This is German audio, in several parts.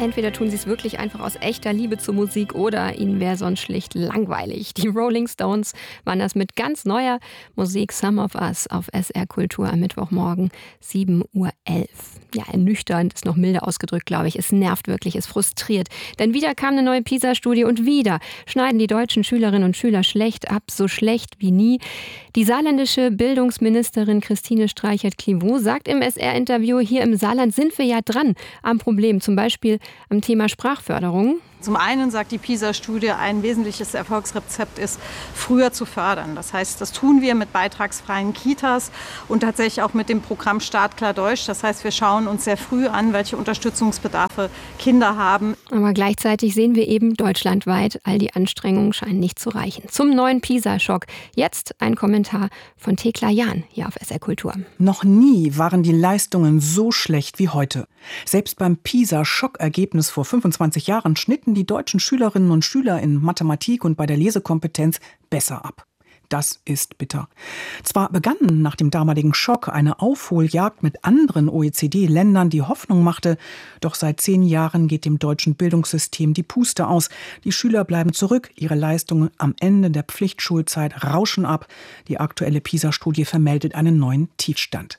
Entweder tun sie es wirklich einfach aus echter Liebe zur Musik oder ihnen wäre sonst schlicht langweilig. Die Rolling Stones waren das mit ganz neuer Musik Some of Us auf SR Kultur am Mittwochmorgen 7:11 Uhr. Ja, ernüchternd ist noch milde ausgedrückt, glaube ich. Es nervt wirklich, es frustriert. Denn wieder kam eine neue PISA-Studie und wieder schneiden die deutschen Schülerinnen und Schüler schlecht ab, so schlecht wie nie. Die saarländische Bildungsministerin Christine Streichert-Clivaux sagt im SR-Interview, hier im Saarland sind wir ja dran am Problem, zum Beispiel am Thema Sprachförderung. Zum einen sagt die PISA-Studie, ein wesentliches Erfolgsrezept ist, früher zu fördern. Das heißt, das tun wir mit beitragsfreien Kitas und tatsächlich auch mit dem Programm Startklar Deutsch. Das heißt, wir schauen uns sehr früh an, welche Unterstützungsbedarfe Kinder haben. Aber gleichzeitig sehen wir eben deutschlandweit, all die Anstrengungen scheinen nicht zu reichen. Zum neuen PISA-Schock. Jetzt ein Kommentar von Thekla Jahn hier auf SR Kultur. Noch nie waren die Leistungen so schlecht wie heute. Selbst beim PISA-Schockergebnis vor 25 Jahren schnitten die deutschen Schülerinnen und Schüler in Mathematik und bei der Lesekompetenz besser ab. Das ist bitter. Zwar begann nach dem damaligen Schock eine Aufholjagd mit anderen OECD-Ländern, die Hoffnung machte, doch seit 10 Jahren geht dem deutschen Bildungssystem die Puste aus. Die Schüler bleiben zurück, ihre Leistungen am Ende der Pflichtschulzeit rauschen ab. Die aktuelle PISA-Studie vermeldet einen neuen Tiefstand.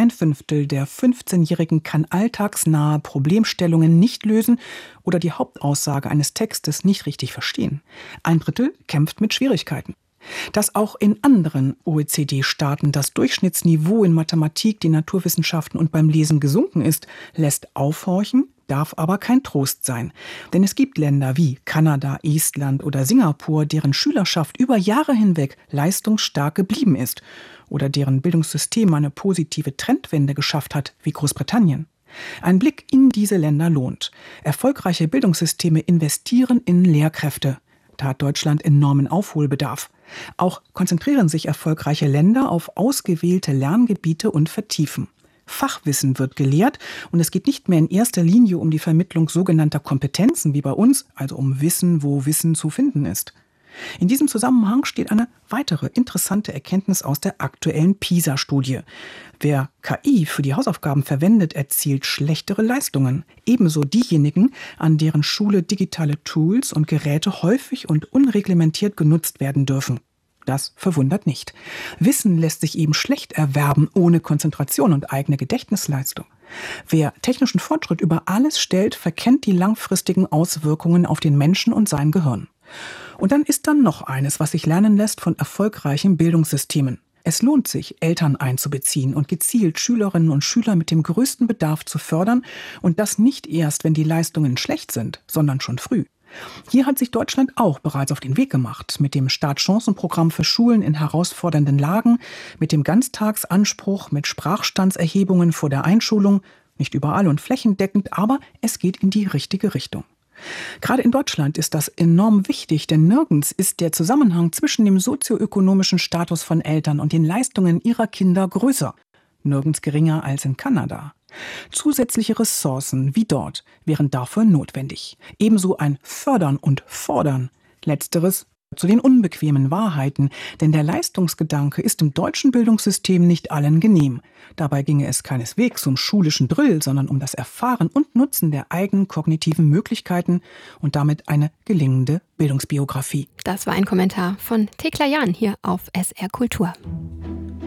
1/5 der 15-Jährigen kann alltagsnahe Problemstellungen nicht lösen oder die Hauptaussage eines Textes nicht richtig verstehen. 1/3 kämpft mit Schwierigkeiten. Dass auch in anderen OECD-Staaten das Durchschnittsniveau in Mathematik, den Naturwissenschaften und beim Lesen gesunken ist, lässt aufhorchen, darf aber kein Trost sein. Denn es gibt Länder wie Kanada, Estland oder Singapur, deren Schülerschaft über Jahre hinweg leistungsstark geblieben ist oder deren Bildungssystem eine positive Trendwende geschafft hat, wie Großbritannien. Ein Blick in diese Länder lohnt. Erfolgreiche Bildungssysteme investieren in Lehrkräfte. Da hat Deutschland enormen Aufholbedarf. Auch konzentrieren sich erfolgreiche Länder auf ausgewählte Lerngebiete und vertiefen. Fachwissen wird gelehrt und es geht nicht mehr in erster Linie um die Vermittlung sogenannter Kompetenzen wie bei uns, also um Wissen, wo Wissen zu finden ist. In diesem Zusammenhang steht eine weitere interessante Erkenntnis aus der aktuellen PISA-Studie. Wer KI für die Hausaufgaben verwendet, erzielt schlechtere Leistungen. Ebenso diejenigen, an deren Schule digitale Tools und Geräte häufig und unreglementiert genutzt werden dürfen. Das verwundert nicht. Wissen lässt sich eben schlecht erwerben, ohne Konzentration und eigene Gedächtnisleistung. Wer technischen Fortschritt über alles stellt, verkennt die langfristigen Auswirkungen auf den Menschen und sein Gehirn. Und dann ist da noch eines, was sich lernen lässt von erfolgreichen Bildungssystemen. Es lohnt sich, Eltern einzubeziehen und gezielt Schülerinnen und Schüler mit dem größten Bedarf zu fördern und das nicht erst, wenn die Leistungen schlecht sind, sondern schon früh. Hier hat sich Deutschland auch bereits auf den Weg gemacht, mit dem Startchancenprogramm für Schulen in herausfordernden Lagen, mit dem Ganztagsanspruch, mit Sprachstandserhebungen vor der Einschulung, nicht überall und flächendeckend, aber es geht in die richtige Richtung. Gerade in Deutschland ist das enorm wichtig, denn nirgends ist der Zusammenhang zwischen dem sozioökonomischen Status von Eltern und den Leistungen ihrer Kinder größer. Nirgends geringer als in Kanada. Zusätzliche Ressourcen wie dort wären dafür notwendig. Ebenso ein Fördern und Fordern. Letzteres zu den unbequemen Wahrheiten, denn der Leistungsgedanke ist im deutschen Bildungssystem nicht allen genehm. Dabei ginge es keineswegs um schulischen Drill, sondern um das Erfahren und Nutzen der eigenen kognitiven Möglichkeiten und damit eine gelingende Bildungsbiografie. Das war ein Kommentar von Thekla Jahn hier auf SR Kultur.